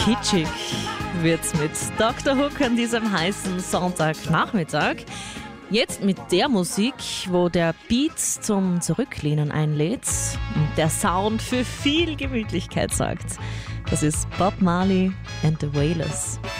Kitschig wird's mit Dr. Hook an diesem heißen Sonntagnachmittag. Jetzt mit der Musik, wo der Beat zum Zurücklehnen einlädt und der Sound für viel Gemütlichkeit sorgt. Das ist Bob Marley and the Wailers.